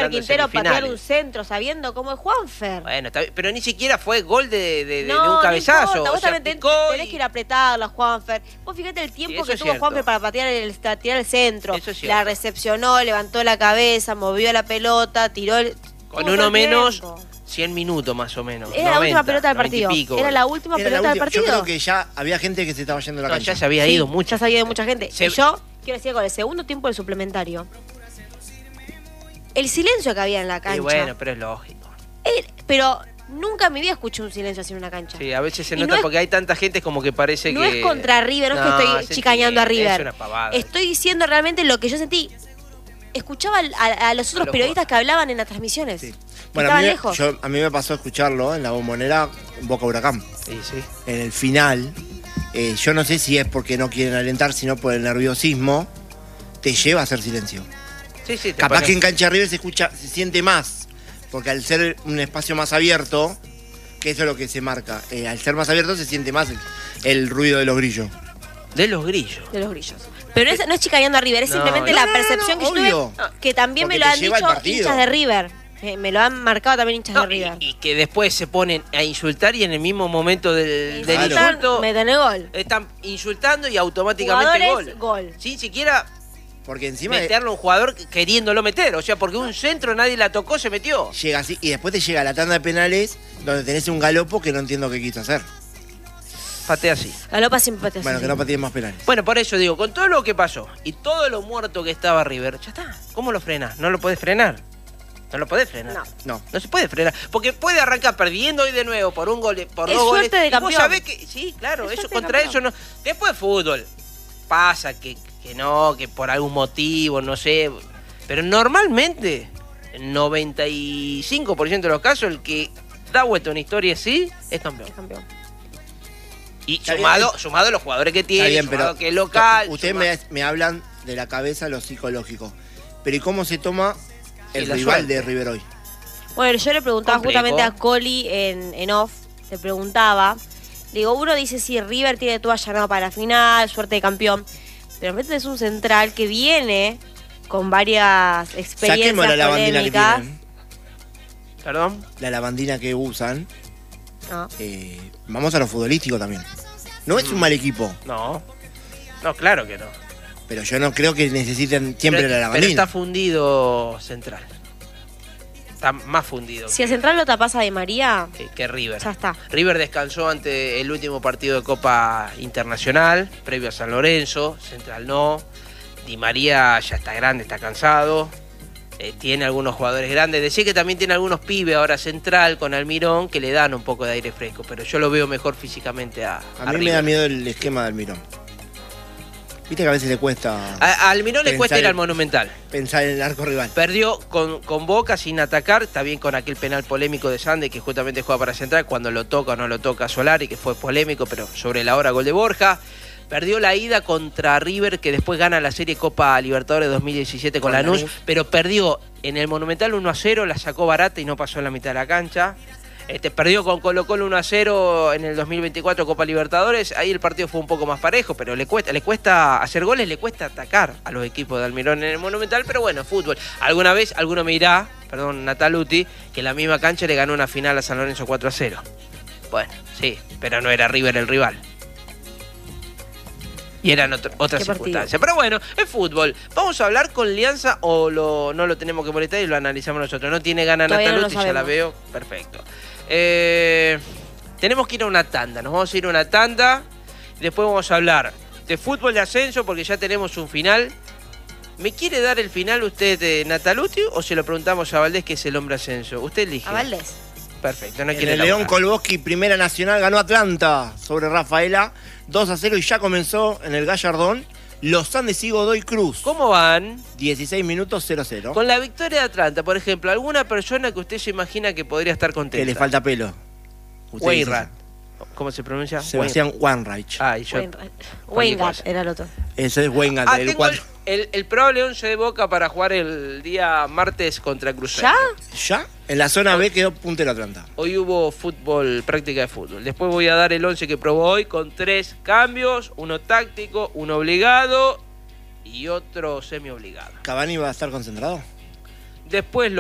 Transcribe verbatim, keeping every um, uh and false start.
Juanfer Quintero patear un centro sabiendo cómo es Juanfer. Bueno, está bien, pero ni siquiera fue gol de, de, no, de un cabezazo. No importa, vos o sea, también picó tenés y... que ir a apretarla, Juanfer. Vos fíjate el tiempo sí, que es tuvo cierto. Juanfer para patear el, tirar el centro. Eso es la recepcionó, levantó la cabeza, movió la pelota, tiró el... Con uno menos... cien minutos más o menos. Era noventa, la última pelota del partido. Pico, Era la última Era pelota la del partido. Yo creo que ya había gente que se estaba yendo a la no, cancha. Ya se había ido sí, mucho. Ya se había ido mucha gente. Se... Y yo quiero decir con el segundo tiempo del suplementario. El silencio que había en la cancha. Y bueno, pero es lógico. El, pero nunca en mi vida escuché un silencio así en una cancha. Sí, a veces se y nota no porque es, hay tanta gente como que parece no que... No es contra River, no, no es que estoy chicañando a River. Es una pavada. Estoy diciendo realmente lo que yo sentí. Escuchaba a, a los otros a periodistas que hablaban en las transmisiones. Sí. Bueno, a mí, yo, a mí me pasó escucharlo en la Bombonera Boca Huracán. Sí, sí. En el final, eh, yo no sé si es porque no quieren alentar, sino por el nerviosismo, te lleva a hacer silencio. Sí, sí, Capaz pones... que en cancha River se escucha, se siente más, porque al ser un espacio más abierto, que eso es lo que se marca, eh, al ser más abierto se siente más el, el ruido de los grillos. De los grillos. De los grillos. Pero no es, no es chicañando a River, es no, simplemente no, la no, percepción no, que obvio. yo tuve, que también me lo han dicho hinchas de River. Eh, me lo han marcado también hinchas de River. Y, y que después se ponen a insultar y en el mismo momento del, del claro. insulto... Meten el gol. Están insultando y automáticamente Jugadores, gol. gol. Sin siquiera... Porque encima meterlo a un jugador queriéndolo meter, o sea, porque un centro nadie la tocó, se metió. Llega así, y después te llega la tanda de penales donde tenés un galopo que no entiendo qué quiso hacer. Patea así. Galopa siempre patea así. Bueno, que no pateen más penales. Bueno, por eso digo, con todo lo que pasó y todo lo muerto que estaba River, ya está. ¿Cómo lo frenas? No lo podés frenar. No lo podés frenar. No. No, no se puede frenar. Porque puede arrancar perdiendo hoy de nuevo por un gol, por es dos suerte goles. De y campeón. Vos sabés que, sí, claro, es eso contra eso no. Después fútbol. Pasa que, que no, que por algún motivo, no sé. Pero normalmente, en noventa y cinco por ciento de los casos, el que da vuelta una historia así es campeón. Es campeón. Y sumado, sumado a los jugadores que tiene, bien, sumado pero que es local. Ustedes me, me hablan de la cabeza, lo psicológico. Pero ¿y cómo se toma el sí, rival suerte. de River hoy? Bueno, yo le preguntaba Complejo. justamente a Coli en, en off, le preguntaba. Digo, uno dice, sí, River tiene todo allanado para la final, suerte de campeón. Pero enfrente es un central que viene con varias experiencias Saquemos la lavandina polémicas. que tienen. Perdón. La lavandina que usan. No. Eh, vamos a lo futbolístico también. No es un mal equipo. No. No, claro que no. Pero yo no creo que necesiten siempre pero, la lavandina. Pero está fundido Central. Está más fundido. Si que, a Central lo tapas a Di María, que, que River. ya está. River descansó ante el último partido de Copa Internacional, previo a San Lorenzo. Central no. Di María ya está grande, está cansado. Eh, tiene algunos jugadores grandes. Decía que también tiene algunos pibes ahora Central con Almirón que le dan un poco de aire fresco. Pero yo lo veo mejor físicamente a, A, a mí River. me da miedo el esquema de Almirón. Viste que a veces le cuesta... A, a Almirón le cuesta ir al Monumental. Pensar en el arco rival. Perdió con, con Boca sin atacar, está bien con aquel penal polémico de Sande que justamente juega para Central, cuando lo toca o no lo toca Solari, que fue polémico, pero sobre la hora gol de Borja. Perdió la ida contra River, que después gana la serie Copa Libertadores dos mil diecisiete con, con Lanús, pero perdió en el Monumental uno a cero, la sacó barata y no pasó en la mitad de la cancha. Este, perdió con Colo Colo uno a cero en el dos mil veinticuatro Copa Libertadores. Ahí el partido fue un poco más parejo, pero le cuesta, le cuesta hacer goles, le cuesta atacar a los equipos de Almirón en el Monumental. Pero bueno, fútbol. Alguna vez, alguno me dirá, perdón, Nataluti, que la misma cancha le ganó una final a San Lorenzo cuatro a cero. Bueno, sí, pero no era River el rival. Y eran otro, otras circunstancias. Pero bueno, es fútbol. ¿Vamos a hablar con Lianza o lo, no lo tenemos que molestar y lo analizamos nosotros? No tiene ganas Nataluti, no ya la veo. Perfecto. Eh, tenemos que ir a una tanda. Nos vamos a ir a una tanda. Y después vamos a hablar de fútbol de ascenso porque ya tenemos un final. ¿Me quiere dar el final usted de Nataluti o se lo preguntamos a Valdés, que es el hombre ascenso? Usted elige. A Valdés. Perfecto, no en quiere el León Kolboski, Primera Nacional, ganó Atlanta sobre Rafaela dos a cero y ya comenzó en el Gallardón Los Andes y Godoy Cruz. ¿Cómo van? dieciséis minutos cero cero. Con la victoria de Atlanta, por ejemplo, ¿alguna persona que usted se imagina que podría estar contenta? Que le falta pelo. Weinrat. ¿Cómo se pronuncia? Sebastián Wainreich. Ah, y yo. Weingat era el otro. Ese es Weingat, ah, el cuatro. El, el probable once de Boca para jugar el día martes contra Cruzeiro. ¿Ya? ¿Ya? En la zona B quedó puntero Atlanta. Hoy hubo fútbol, práctica de fútbol. Después voy a dar el once que probó hoy con tres cambios, uno táctico, uno obligado y otro semi obligado. ¿Cavani va a estar concentrado? Después lo